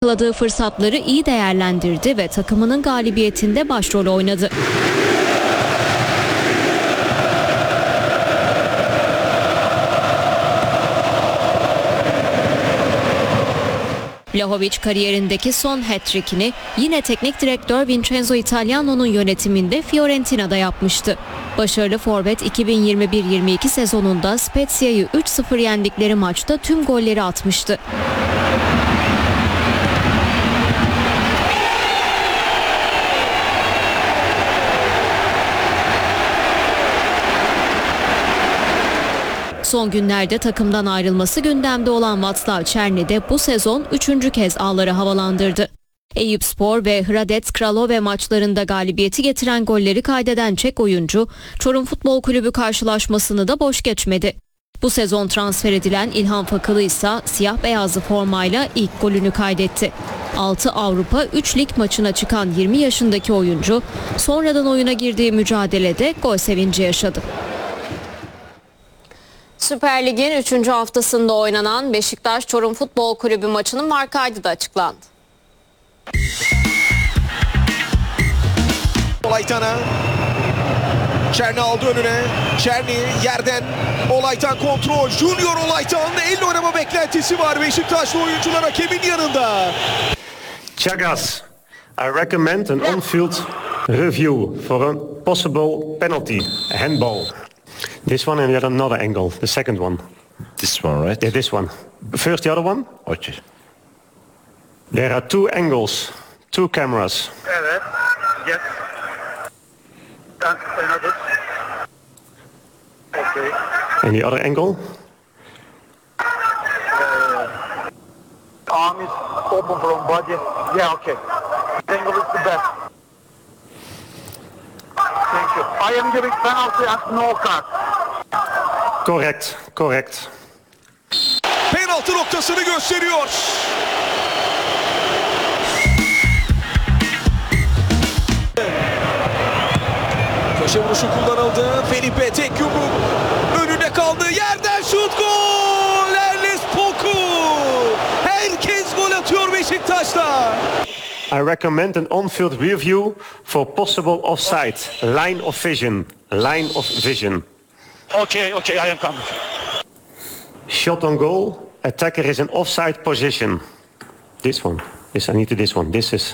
yakaladığı fırsatları iyi değerlendirdi ve takımının galibiyetinde başrol oynadı. Vlahovic kariyerindeki son hat-trick'ini yine teknik direktör Vincenzo Italiano'nun yönetiminde Fiorentina'da yapmıştı. Başarılı forvet 2021-22 sezonunda Spezia'yı 3-0 yendikleri maçta tüm golleri atmıştı. Son günlerde takımdan ayrılması gündemde olan Václav Černý de bu sezon 3. kez ağları havalandırdı. Eyüpspor ve Hradec Kralove maçlarında galibiyeti getiren golleri kaydeden Çek oyuncu, Çorum Futbol Kulübü karşılaşmasını da boş geçmedi. Bu sezon transfer edilen İlhan Fakılı ise siyah beyazlı formayla ilk golünü kaydetti. 6 Avrupa 3 lig maçına çıkan 20 yaşındaki oyuncu, sonradan oyuna girdiği mücadelede gol sevinci yaşadı. Süper Lig'in 3. haftasında oynanan Beşiktaş Çorum Futbol Kulübü maçının markaydı da açıklandı. Olaytan'a, Černý aldı önüne, Černý yerden, Olaytan kontrol, Junior Olaytan, elle oynama beklentisi var Beşiktaşlı oyuncular hakemin yanında. Chagas, I recommend an on-field review for a possible penalty, a handball. This one and yet another angle, the second one. This one, right? Yeah, this one. First the other one. Okay. There are two angles, two cameras. Evet. Yes. That's another. Okay. And the other angle? Arm is open from body. Yeah, okay. Angle is the best. Thank you. I am giving penalty and no card. Correct, correct. Penaltı noktasını gösteriyor. Köşe vuruşu kullanıldı. Felipe tek yumruk. Önünde kaldı. Yerden şut, gol! Erles Poku! Herkes gol atıyor Beşiktaş'ta. I recommend an on-field review for possible offside, line of vision, line of vision. Okay, okay, I am coming. Shot on goal, attacker is in offside position. This one. Yes, I need to this one. This is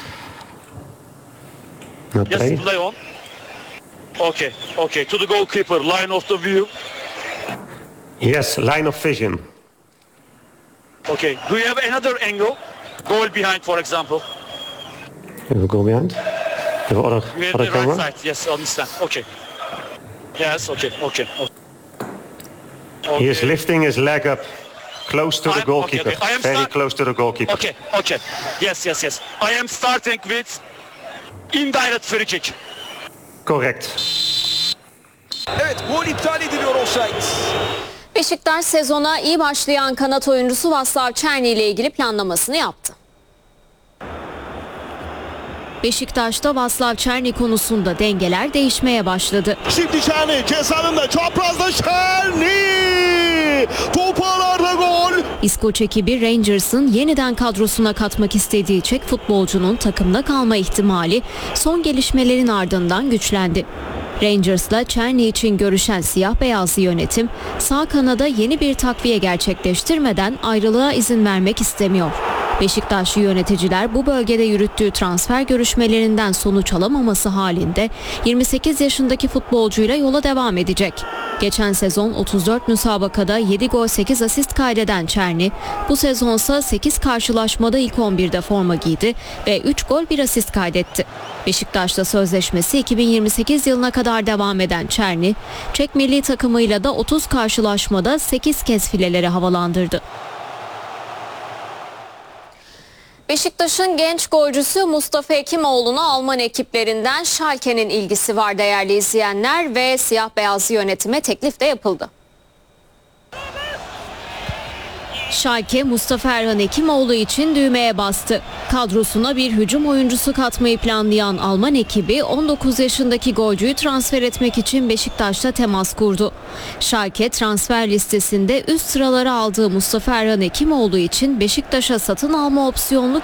not Yes, play. play on. Okay, okay. To the goalkeeper, line of the view. Yes, line of vision. Okay. Do you have another angle? Goal behind, for example. Have a goal behind. The other, You have other the camera. right side. Yes, understand. Okay. Yes, okay, okay. He is lifting his leg up, close to the Okay, goalkeeper. okay. I am Very close to the goalkeeper. Okay, okay. Yes, yes, yes. I am starting with indirect free kick. Correct. Evet, gol iptal ediliyor offside. Beşiktaş sezona iyi başlayan kanat oyuncusu Václav Černý ile ilgili planlamasını yaptı. Beşiktaş'ta Václav Černý konusunda dengeler değişmeye başladı. Şimdi Černý cezanında çaprazda Černý! Topu ağlarda gol! İskoç ekibi Rangers'ın yeniden kadrosuna katmak istediği Çek futbolcunun takımda kalma ihtimali son gelişmelerin ardından güçlendi. Rangers'la Černý için görüşen siyah beyazlı yönetim sağ kanada yeni bir takviye gerçekleştirmeden ayrılığa izin vermek istemiyor. Beşiktaşlı yöneticiler bu bölgede yürüttüğü transfer görüşmelerinden sonuç alamaması halinde 28 yaşındaki futbolcuyla yola devam edecek. Geçen sezon 34 müsabakada 7 gol 8 asist kaydeden Černý bu sezonsa 8 karşılaşmada ilk 11'de forma giydi ve 3 gol 1 asist kaydetti. Beşiktaş'ta sözleşmesi 2028 yılına kadar devam eden Černý, Çek milli takımıyla da 30 karşılaşmada 8 kez fileleri havalandırdı. Beşiktaş'ın genç golcüsü Mustafa Hekimoğlu'na Alman ekiplerinden Schalke'nin ilgisi var değerli izleyenler ve siyah beyazlı yönetime teklif de yapıldı. Schalke Mustafa Erhan Hekimoğlu için düğmeye bastı. Kadrosuna bir hücum oyuncusu katmayı planlayan Alman ekibi 19 yaşındaki golcüyü transfer etmek için Beşiktaş'ta temas kurdu. Schalke transfer listesinde üst sıralara aldığı Mustafa Erhan Hekimoğlu için Beşiktaş'a satın alma opsiyonlu